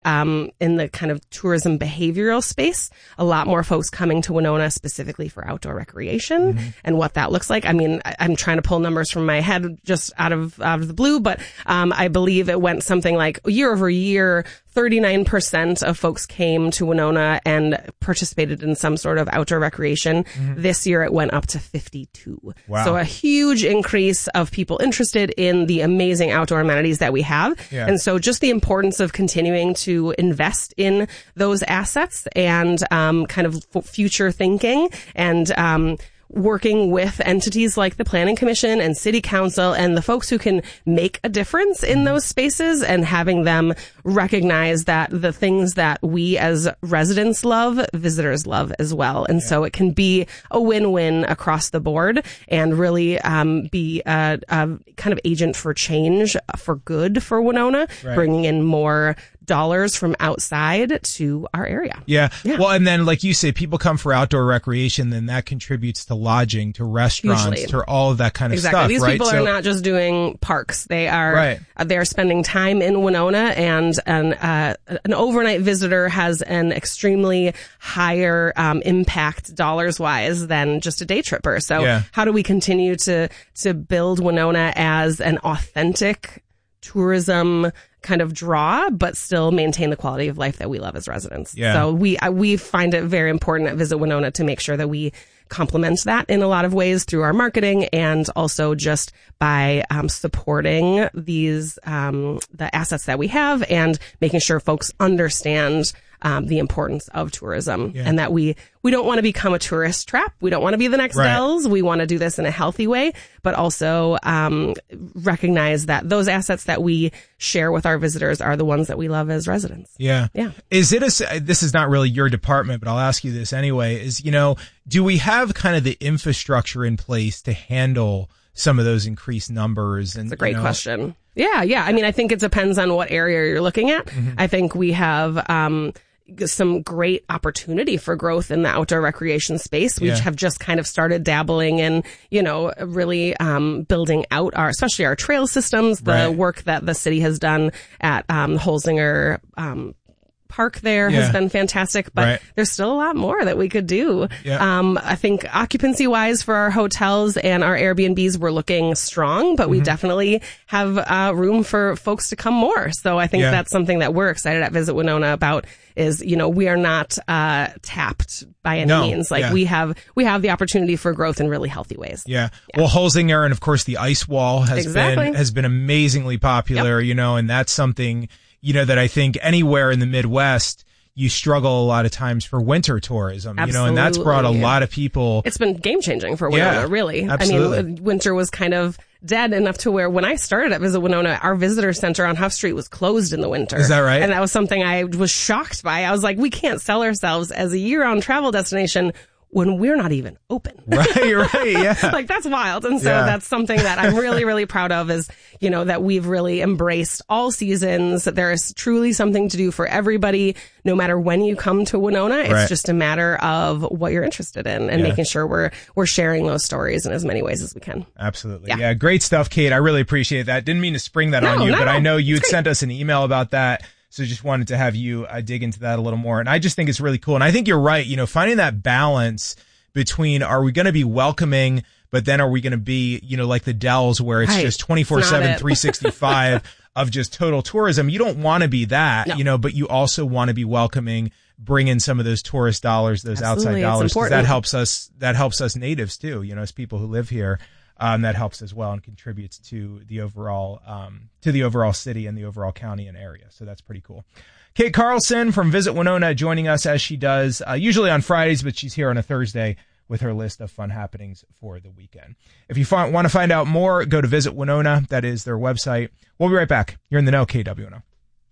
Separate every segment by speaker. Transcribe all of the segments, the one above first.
Speaker 1: in the kind of tourism behavioral space, a lot more folks coming to Winona specifically for outdoor recreation and what that looks like. I mean, I'm trying to pull numbers from my head just out of the blue, but I believe it went something like year over year, 39% of folks came to Winona and participated in some sort of outdoor recreation. This year it went up to 52.
Speaker 2: Wow.
Speaker 1: So a huge increase of people interested in the amazing outdoor amenities that we have.
Speaker 2: Yeah.
Speaker 1: And so just the importance of continuing to invest in those assets and kind of future thinking and working with entities like the Planning Commission and City Council and the folks who can make a difference in those spaces, and having them recognize that the things that we as residents love, visitors love as well. And so it can be a win-win across the board and really be a kind of agent for change for good for Winona, bringing in more dollars from outside to our area.
Speaker 2: Yeah. Well, and then like you say, people come for outdoor recreation, then that contributes to lodging, to restaurants,
Speaker 1: Usually.
Speaker 2: to all of that kind of stuff.
Speaker 1: These
Speaker 2: right?
Speaker 1: people are not just doing parks. They are they're spending time in Winona, and an overnight visitor has an extremely higher impact dollars wise than just a day tripper. So how do we continue to build Winona as an authentic tourism kind of draw, but still maintain the quality of life that we love as residents? So we find it very important at Visit Winona to make sure that we complement that in a lot of ways through our marketing, and also just by supporting these the assets that we have, and making sure folks understand the importance of tourism, and that we don't want to become a tourist trap. We don't want to be the next Dells. We want to do this in a healthy way, but also recognize that those assets that we share with our visitors are the ones that we love as residents.
Speaker 2: Yeah. Is it this is not really your department, but I'll ask you this anyway, do we have kind of the infrastructure in place to handle some of those increased numbers? And
Speaker 1: it's a great question. Yeah. I mean, I think it depends on what area you're looking at. I think we have some great opportunity for growth in the outdoor recreation space. We have just kind of started dabbling in, really building out especially our trail systems, the work that the city has done at Holzinger Park there has been fantastic, but there's still a lot more that we could do. I think occupancy wise for our hotels and our Airbnbs, we're looking strong, but we definitely have room for folks to come more. So I think that's something that we're excited at Visit Winona about is, we are not tapped by any means. Like we have the opportunity for growth in really healthy ways.
Speaker 2: Well, Holzinger and of course the ice wall has been amazingly popular, and that's something that I think anywhere in the Midwest, you struggle a lot of times for winter tourism, and that's brought a lot of people.
Speaker 1: It's been game changing for Winona, really.
Speaker 2: Absolutely.
Speaker 1: I mean, winter was kind of dead enough to where when I started at Visit Winona, our visitor center on Huff Street was closed in the winter.
Speaker 2: Is that right?
Speaker 1: And that was something I was shocked by. I was like, we can't sell ourselves as a year-round travel destination when we're not even open. Like, that's wild. And so that's something that I'm really, really proud of is, that we've really embraced all seasons. There is truly something to do for everybody, no matter when you come to Winona. It's just a matter of what you're interested in and making sure we're sharing those stories in as many ways as we can.
Speaker 2: Absolutely. Yeah. Great stuff, Kate. I really appreciate that. Didn't mean to spring that on you, but I know you had sent us an email about that. So just wanted to have you dig into that a little more. And I just think it's really cool. And I think you're right. Finding that balance between, are we going to be welcoming, but then are we going to be, like the Dells where it's just 24/7, 365 of just total tourism. You don't want to be that, but you also want to be welcoming, bring in some of those tourist dollars, those outside dollars. That helps us natives too, as people who live here. That helps as well and contributes to the overall city and the overall county and area. So that's pretty cool. Kate Carlson from Visit Winona joining us as she does usually on Fridays, but she's here on a Thursday with her list of fun happenings for the weekend. If you want to find out more, go to Visit Winona. That is their website. We'll be right back. You're in the know, KWNO.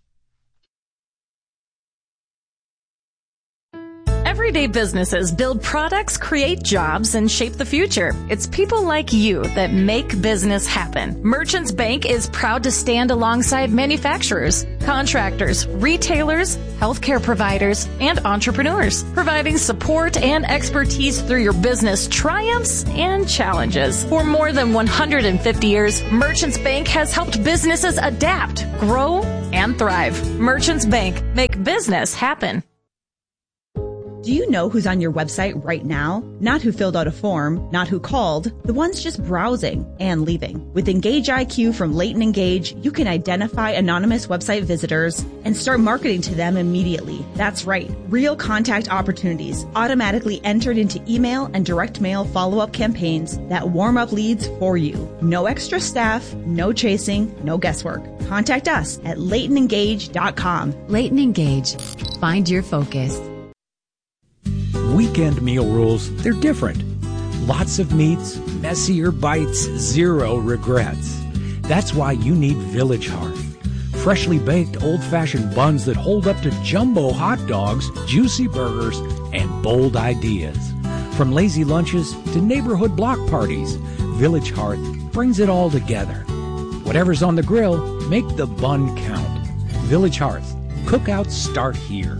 Speaker 3: Everyday businesses build products, create jobs, and shape the future. It's people like you that make business happen. Merchants Bank is proud to stand alongside manufacturers, contractors, retailers, healthcare providers, and entrepreneurs, providing support and expertise through your business triumphs and challenges. For more than 150 years, Merchants Bank has helped businesses adapt, grow, and thrive. Merchants Bank. Make business happen.
Speaker 4: Do you know who's on your website right now? Not who filled out a form, not who called, the ones just browsing and leaving. With Engage IQ from Leighton Engage, you can identify anonymous website visitors and start marketing to them immediately. That's right. Real contact opportunities automatically entered into email and direct mail follow-up campaigns that warm up leads for you. No extra staff, no chasing, no guesswork. Contact us at LeightonEngage.com.
Speaker 5: Leighton Engage. Find your focus.
Speaker 6: Weekend meal rules, they're different. Lots of meats, messier bites, zero regrets. That's why you need Village Hearth. Freshly baked old-fashioned buns that hold up to jumbo hot dogs, juicy burgers, and bold ideas. From lazy lunches to neighborhood block parties, Village Hearth brings it all together. Whatever's on the grill, make the bun count. Village Hearth. Cookouts start here.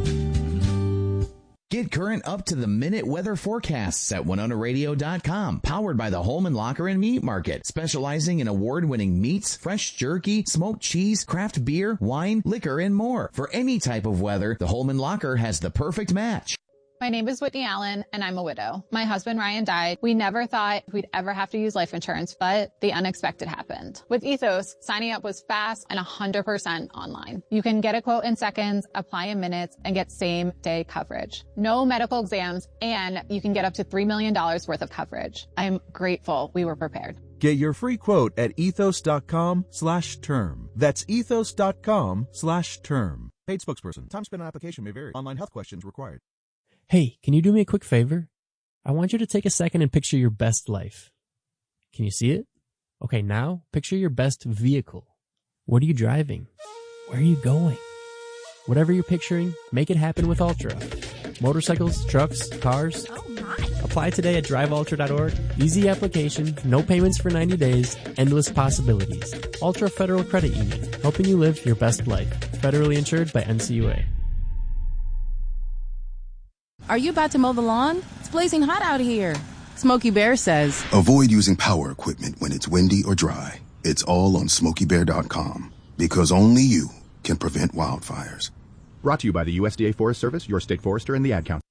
Speaker 7: Get current up-to-the-minute weather forecasts at WinonaRadio.com. Powered by the Holman Locker and Meat Market, specializing in award-winning meats, fresh jerky, smoked cheese, craft beer, wine, liquor, and more. For any type of weather, the Holman Locker has the perfect match.
Speaker 8: My name is Whitney Allen, and I'm a widow. My husband, Ryan, died. We never thought we'd ever have to use life insurance, but the unexpected happened. With Ethos, signing up was fast and 100% online. You can get a quote in seconds, apply in minutes, and get same-day coverage. No medical exams, and you can get up to $3 million worth of coverage. I'm grateful we were prepared.
Speaker 9: Get your free quote at ethos.com/term. That's ethos.com/term. Paid spokesperson. Time spent on application may vary. Online health questions required.
Speaker 10: Hey, can you do me a quick favor? I want you to take a second and picture your best life. Can you see it? Okay, now picture your best vehicle. What are you driving? Where are you going? Whatever you're picturing, make it happen with Ultra. Motorcycles, trucks, cars.
Speaker 11: Oh my.
Speaker 10: Apply today at driveultra.org. Easy application, no payments for 90 days, endless possibilities. Ultra Federal Credit Union, helping you live your best life. Federally insured by NCUA.
Speaker 11: Are you about to mow the lawn? It's blazing hot out here. Smokey Bear says,
Speaker 12: avoid using power equipment when it's windy or dry. It's all on SmokeyBear.com, because only you can prevent wildfires.
Speaker 13: Brought to you by the USDA Forest Service, your state forester, and the Ad Council.